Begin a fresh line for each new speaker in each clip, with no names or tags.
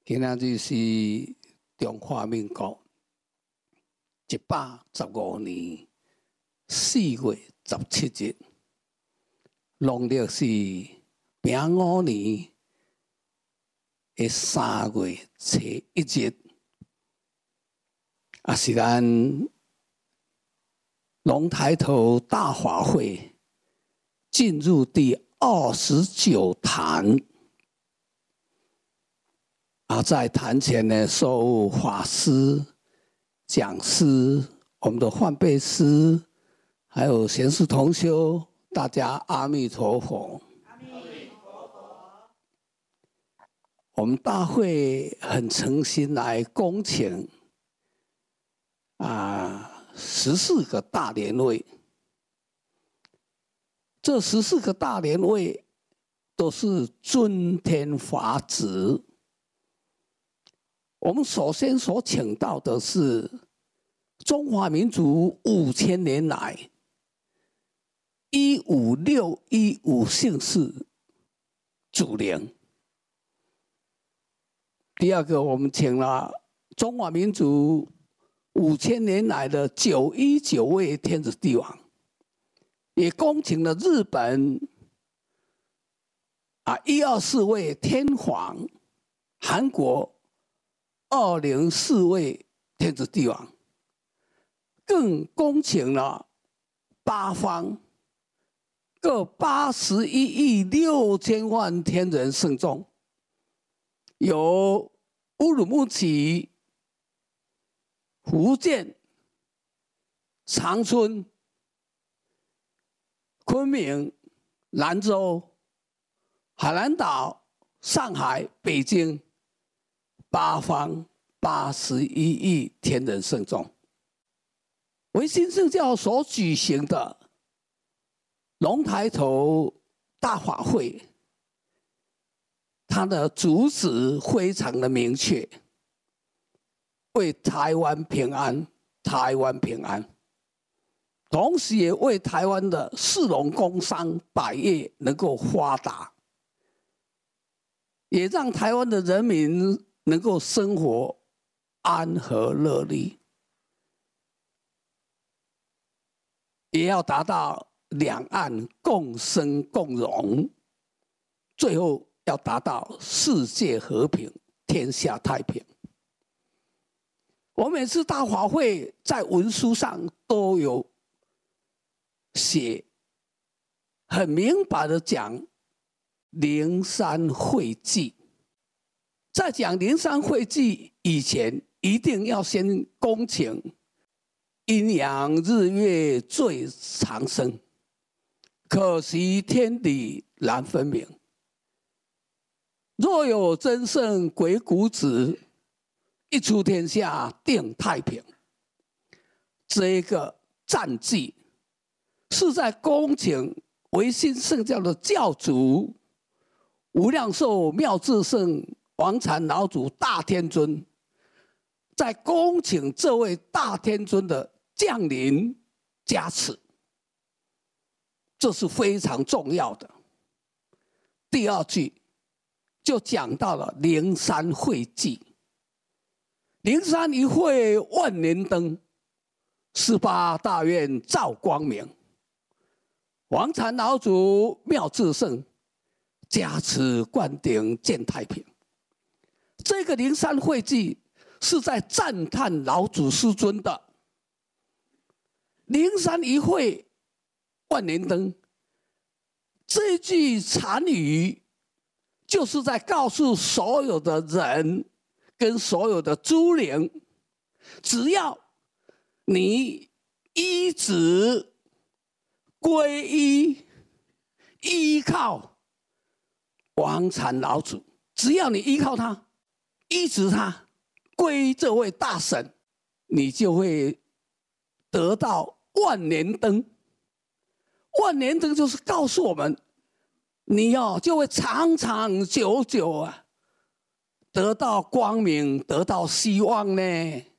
今仔日是中华民国115年4月17日，农历是丙午年的3月初1日，也是咱龙抬头大法会进入第29坛。在坛前呢，所有法师、讲师、我们的换辈师，还有贤士同修，大家阿弥陀佛。阿弥陀佛。我们大会很诚心来恭请14个大莲位，这14个大莲位都是尊天法子。我们首先所请到的是中华民族5000年来15615姓氏祖灵。第二个，我们请了中华民族5000年来的919位天子帝王，也恭请了日本124位天皇，韩国204位天子帝王，更恭请了八方各81亿6千万天人圣众，有乌鲁木齐、福建、长春、昆明、兰州、海南岛、上海、北京。八方81亿天人圣众，唯心圣教所举行的龙抬头大法会，它的主旨非常的明确，为台湾平安，台湾平安，同时也为台湾的士农工商百业能够发达，也让台湾的人民能够生活安和乐利，也要达到两岸共生共荣，最后要达到世界和平、天下太平。我每次大法会在文书上都有写，很明白的讲灵山会祭。在讲灵山会祭以前，一定要先恭请阴阳日月最长生，可惜天理难分明。若有真圣鬼谷子，一出天下定太平。这个战绩是在恭请唯心圣教的教主无量寿妙智圣王禅老祖大天尊，在恭请这位大天尊的降临加持，这是非常重要的。第二句就讲到了灵山会祭，灵山一会万年灯，18大愿照光明，王禅老祖妙智圣加持灌顶见太平。这个灵山会祭是在赞叹老祖师尊的灵山一会万年灯，这句禅语就是在告诉所有的人跟所有的诸灵，只要你依止皈依依靠王禅老祖，只要你依靠他，依止他，皈依这位大神，你就会得到万年灯。万年灯就是告诉我们，你就会长长久久得到光明，得到希望呢。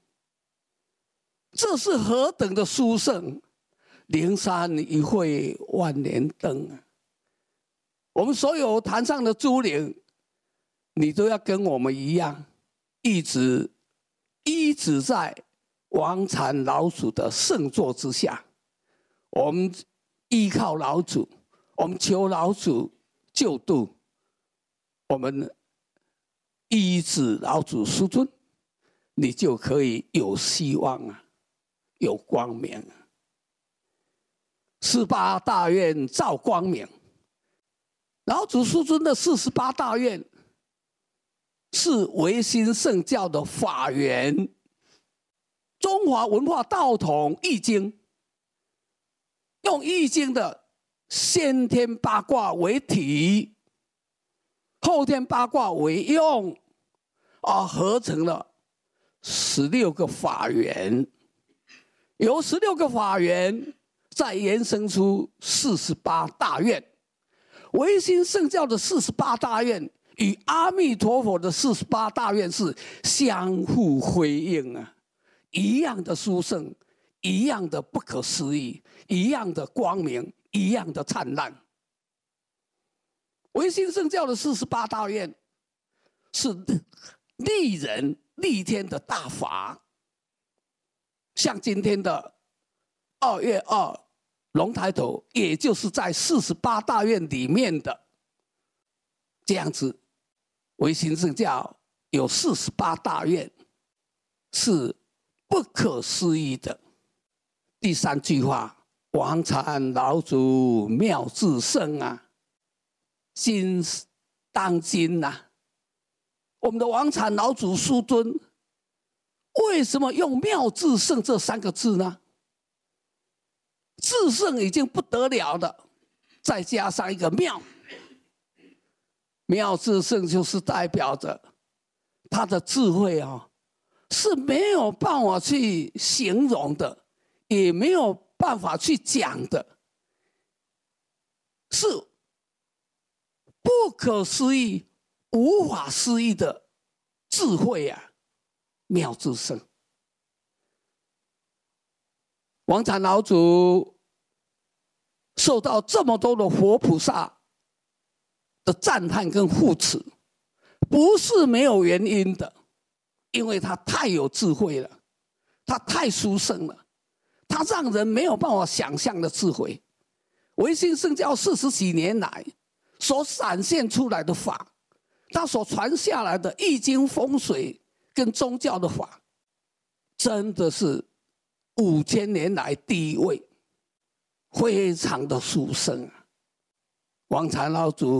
这是何等的殊胜！灵山一会万年灯啊！我们所有坛上的诸灵，你都要跟我们一样， 一直在王禅老祖的圣座之下，我们依靠老祖，我们求老祖救度，我们依止老祖师尊，你就可以有希望啊，有光明啊。48大愿照光明，老祖师尊的48大愿是唯心圣教的法源。中华文化道统易经，用易经的先天八卦为体，后天八卦为用，合成了16个法源，由16个法源再延伸出48大愿。唯心圣教的48大愿与阿弥陀佛的48大愿是相互辉映啊，一样的殊胜，一样的不可思议，一样的光明，一样的灿烂。唯心圣教的48大愿是利人利天的大法，像今天的2月2龙抬头，也就是在48大愿里面的这样子。唯心圣教有48大愿，是不可思议的。第3句话，王禅老祖妙智胜啊，今当今啊，我们的王禅老祖师尊为什么用妙智胜这3个字呢？智胜已经不得了了，再加上一个妙，妙智胜就是代表着他的智慧啊，是没有办法去形容的，也没有办法去讲的，是不可思议、无法思议的智慧啊！妙智胜，王禅老祖受到这么多的活菩萨的赞叹跟护持，不是没有原因的，因为他太有智慧了，他太殊胜了，他让人没有办法想象的智慧。唯心圣教40几年来所展现出来的法，他所传下来的易经风水跟宗教的法，真的是5000年来第一位，非常的殊胜啊！王禅老祖